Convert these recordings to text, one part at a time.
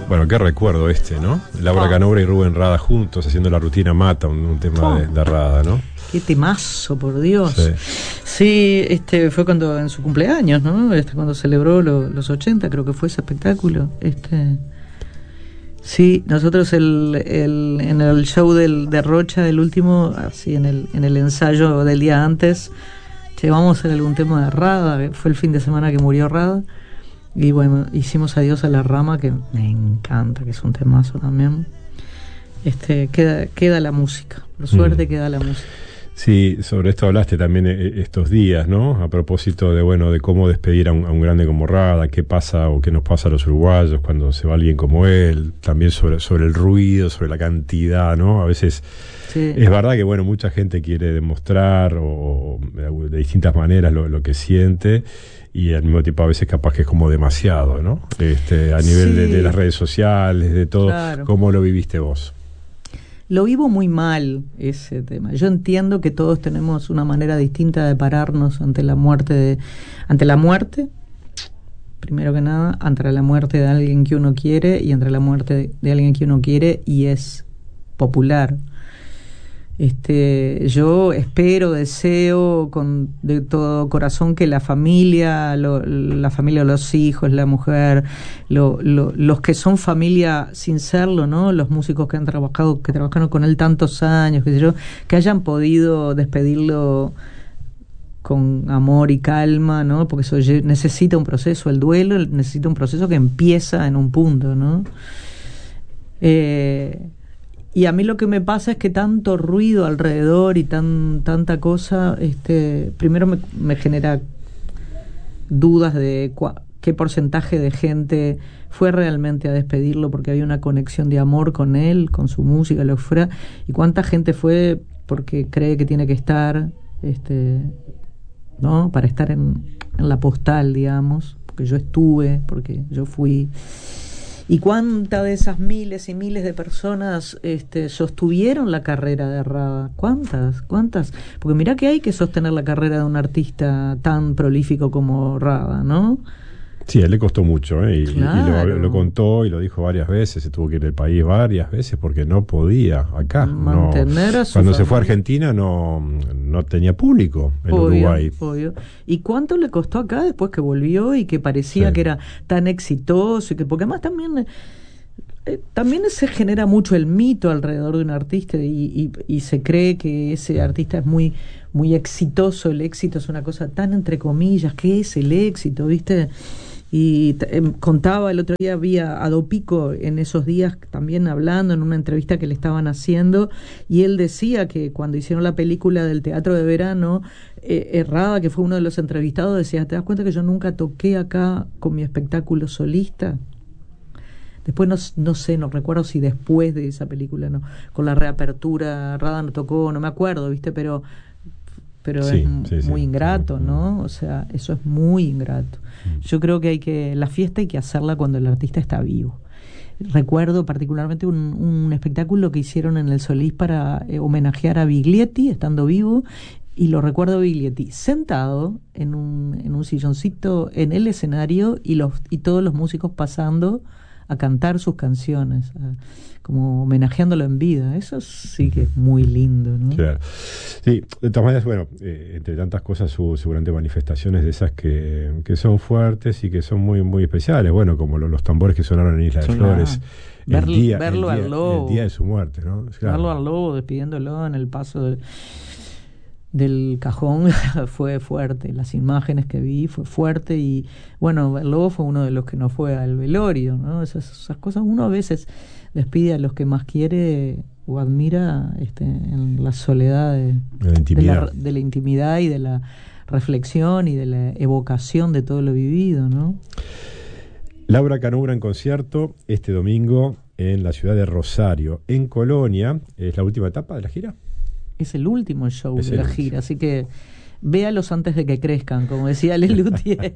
Bueno, qué recuerdo ¿no? Laura Canobra y Rubén Rada juntos haciendo la rutina Mata, un tema de Rada, ¿no? Qué temazo, por Dios. Sí. Sí, fue cuando en su cumpleaños, ¿no? Cuando celebró los 80, creo que fue ese espectáculo. Sí, nosotros en el show de Rocha, del último, así en el ensayo del día antes, llevamos algún tema de Rada. Fue el fin de semana que murió Rada. Y bueno, hicimos Adiós a la Rama, que me encanta, que es un temazo también. Queda la música, por suerte queda la música. Sí, sobre esto hablaste también estos días, ¿no? A propósito de cómo despedir a un grande como Rada, qué pasa o qué nos pasa a los uruguayos cuando se va alguien como él, también sobre el ruido, sobre la cantidad, ¿no? A veces es verdad que, bueno, mucha gente quiere demostrar o de distintas maneras lo que siente, y al mismo tiempo a veces capaz que es como demasiado, ¿no? A nivel de las redes sociales, de todo. Claro. ¿Cómo lo viviste vos? Lo vivo muy mal, ese tema. Yo entiendo que todos tenemos una manera distinta de pararnos ante la muerte, primero que nada, ante la muerte de alguien que uno quiere y ante la muerte de alguien que uno quiere y es popular. Yo espero, deseo de todo corazón que la familia, los hijos, la mujer, los que son familia sin serlo, ¿no? Los músicos que trabajaron con él tantos años, qué sé yo, que hayan podido despedirlo con amor y calma, ¿no? Porque eso necesita un proceso, el duelo necesita un proceso que empieza en un punto, ¿no? Y a mí lo que me pasa es que tanto ruido alrededor y tanta cosa, primero me genera dudas de qué porcentaje de gente fue realmente a despedirlo porque había una conexión de amor con él, con su música, lo que fuera, y cuánta gente fue porque cree que tiene que estar, ¿no? Para estar en la postal, digamos, porque yo estuve, porque yo fui. ¿Y cuántas de esas miles y miles de personas sostuvieron la carrera de Rada? ¿Cuántas? Porque mirá que hay que sostener la carrera de un artista tan prolífico como Rada, ¿no? Sí, a él le costó mucho, Claro. y lo contó y lo dijo varias veces, se tuvo que ir del país varias veces porque no podía acá. Mantener a su cuando familia. Se fue a Argentina no tenía público en Uruguay. Obvio. ¿Y cuánto le costó acá después que volvió y que parecía que era tan exitoso? Porque además también se genera mucho el mito alrededor de un artista y se cree que ese artista es muy, muy exitoso. El éxito es una cosa tan entre comillas. ¿Qué es el éxito, viste? Y contaba el otro día, vi a Dopico en esos días también hablando en una entrevista que le estaban haciendo, y él decía que cuando hicieron la película del Teatro de Verano, Rada, que fue uno de los entrevistados, decía: ¿te das cuenta que yo nunca toqué acá con mi espectáculo solista? Después no recuerdo si después de esa película, no, con la reapertura Rada no tocó, no me acuerdo, ¿viste? Pero es muy ingrato, ¿no? O sea, eso es muy ingrato. Yo creo que la fiesta hay que hacerla cuando el artista está vivo. Recuerdo particularmente un espectáculo que hicieron en el Solís para homenajear a Biglietti estando vivo, y lo recuerdo a Biglietti sentado en un silloncito en el escenario y todos los músicos pasando a cantar sus canciones, como homenajeándolo en vida. Eso sí que es muy lindo, ¿no? Claro. Sí, de todas maneras, bueno, entre tantas cosas hubo seguramente manifestaciones de esas que son fuertes y que son muy, muy especiales, bueno, como los tambores que sonaron en Isla de Flores verlo al Lobo, el día de su muerte, ¿no? Claro. Verlo al Lobo despidiéndolo en el paso del cajón fue fuerte. Las imágenes que vi fue fuerte, y bueno, el Lobo fue uno de los que no fue al velorio, ¿no? Esas cosas uno a veces despide a los que más quiere o admira en la soledad de la intimidad y de la reflexión y de la evocación de todo lo vivido, ¿no? Laura Canobra en concierto este domingo en la ciudad de Rosario, en Colonia. ¿Es la última etapa de la gira? Es el último show de la gira, así que véalos antes de que crezcan, como decía Lelutier.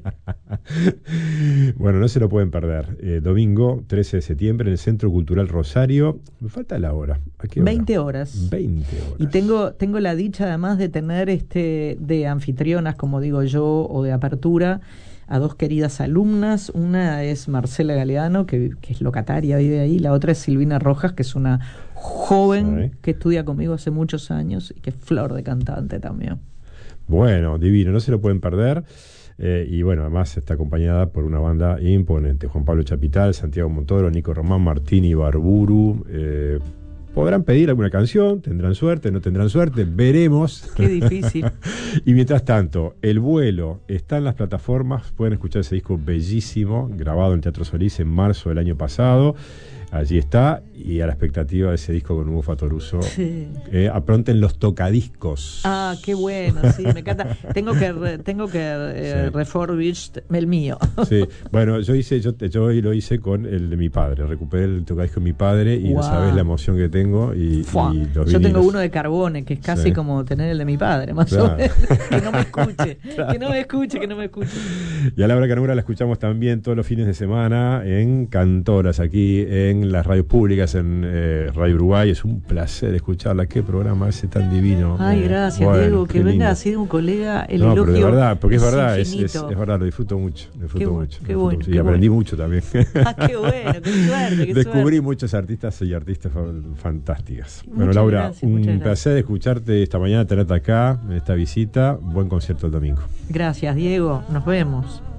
Bueno, no se lo pueden perder. Domingo 13 de septiembre en el Centro Cultural Rosario. Me falta la hora. ¿A qué hora? 20 horas. 20 horas. Y tengo la dicha, además de tener de anfitrionas, como digo yo, o de apertura, a dos queridas alumnas. Una es Marcela Galeano, que es locataria, vive ahí. La otra es Silvina Rojas, que es una joven que estudia conmigo hace muchos años y que es flor de cantante también. Bueno, divino, no se lo pueden perder. Y bueno, además está acompañada por una banda imponente: Juan Pablo Chapital, Santiago Montoro, Nico Román, Martín Ibarburu. Podrán pedir alguna canción, tendrán suerte, no tendrán suerte, veremos. Qué difícil. Y mientras tanto, El Vuelo está en las plataformas, pueden escuchar ese disco bellísimo, grabado en Teatro Solís en marzo del año pasado. Allí está, y a la expectativa de ese disco con Hugo Fatoruso. Sí. Apronten los tocadiscos. Ah, qué bueno, sí, me encanta. Tengo que refurbish el mío. Sí, bueno, yo lo hice con el de mi padre. Recuperé el tocadisco de mi padre y no sabés la emoción que tengo. Y los yo tengo uno de Carbone, que es casi como tener el de mi padre, más o menos. Que no me escuche, que no me escuche. Y a Laura Canura la escuchamos también todos los fines de semana en Cantoras, aquí en las radios públicas, en Radio Uruguay. Es un placer escucharla. Qué programa ese tan divino. Ay, gracias, bueno, Diego, que venga así de un colega el elogio. Pero de verdad, porque es verdad, es verdad, lo disfruto mucho. Qué bueno. Y aprendí mucho también. Qué bueno, qué suerte. Descubrí muchos artistas y artistas fantásticas. Bueno, Laura, un placer escucharte esta mañana, tenerte acá en esta visita. Buen concierto el domingo. Gracias, Diego. Nos vemos.